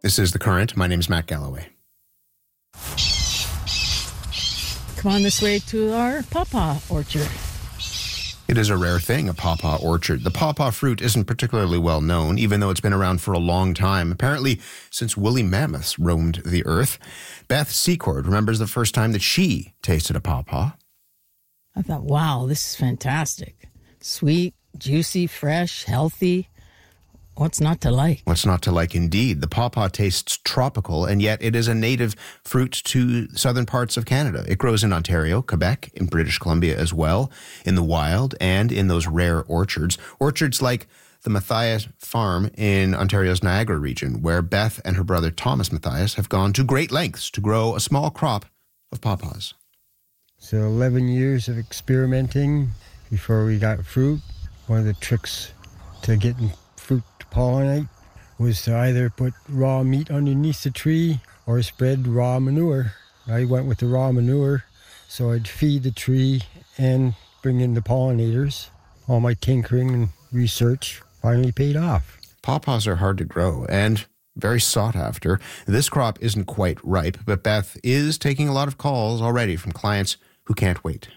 This is The Current. My name is Matt Galloway. Come on this way to our pawpaw orchard. It is a rare thing, a pawpaw orchard. The pawpaw fruit isn't particularly well known, even though it's been around for a long time, apparently since woolly mammoths roamed the earth. Beth Secord remembers the first time that she tasted a pawpaw. I thought, wow, this is fantastic. Sweet, juicy, fresh, healthy. What's not to like? What's not to like, indeed. The pawpaw tastes tropical, and yet it is a native fruit to southern parts of Canada. It grows in Ontario, Quebec, in British Columbia as well, in the wild, and in those rare orchards. Orchards like the Matthias Farm in Ontario's Niagara region, where Beth and her brother Thomas Matthias have gone to great lengths to grow a small crop of pawpaws. So 11 years of experimenting before we got fruit. One of the tricks to getting fruit to pollinate was to either put raw meat underneath the tree or spread raw manure. I went with the raw manure, so I'd feed the tree and bring in the pollinators. All my tinkering and research finally paid off. Pawpaws are hard to grow and very sought after. This crop isn't quite ripe, but Beth is taking a lot of calls already from clients who can't wait.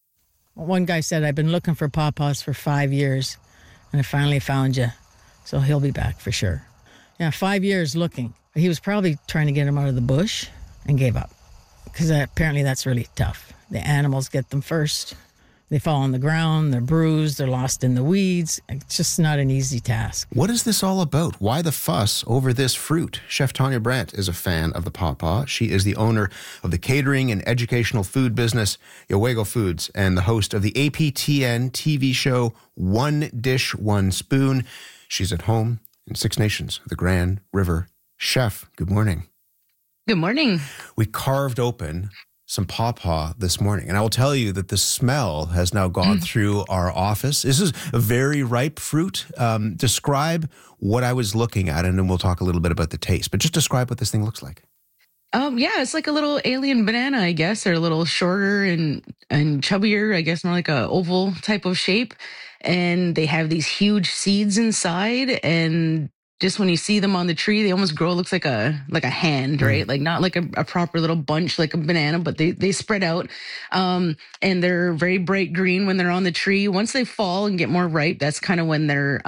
One guy said, I've been looking for pawpaws for 5 years, and I finally found you. So he'll be back for sure. Yeah, 5 years looking. He was probably trying to get them out of the bush and gave up, because apparently that's really tough. The animals get them first. They fall on the ground, they're bruised, they're lost in the weeds. It's just not an easy task. What is this all about? Why the fuss over this fruit? Chef Tanya Brandt is a fan of the pawpaw. She is the owner of the catering and educational food business, Yowego Foods, and the host of the APTN TV show, One Dish, One Spoon. She's at home in Six Nations, the Grand River. Chef, good morning. Good morning. We carved open some pawpaw this morning, and I will tell you that the smell has now gone through our office. This is a very ripe fruit. Describe what I was looking at, and then we'll talk a little bit about the taste. But just describe what this thing looks like. Yeah, it's like a little alien banana, I guess, or a little shorter and chubbier, I guess, more like a oval type of shape. And they have these huge seeds inside, and just when you see them on the tree, they almost grow, looks like a hand, right? Like not like a proper little bunch like a banana, but they spread out. And they're very bright green when they're on the tree. Once they fall and get more ripe, that's kind of when they're,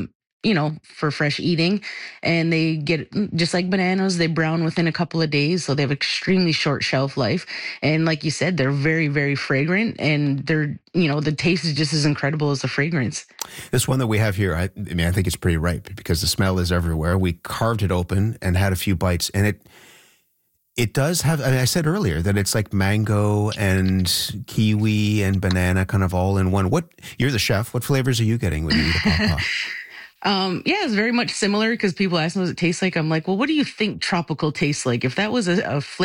for fresh eating. And they get, just like bananas, they brown within a couple of days. So they have extremely short shelf life. And like you said, they're very, very fragrant, and they're, the taste is just as incredible as the fragrance. This one that we have here, I think it's pretty ripe because the smell is everywhere. We carved it open and had a few bites, and it does have, I said earlier that it's like mango and kiwi and banana kind of all in one. You're the chef. What flavors are you getting when you eat a pawpaw? It's very much similar, because people ask me what it tastes like. I'm like, well, what do you think tropical tastes like? If that was a flavor